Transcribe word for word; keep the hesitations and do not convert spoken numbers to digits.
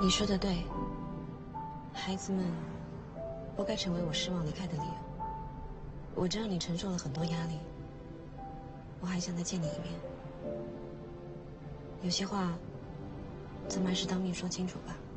你说的对，孩子们不该成为我失望离开的理由。我知道你承受了很多压力，我还想再见你一面。有些话，咱们还是当面说清楚吧。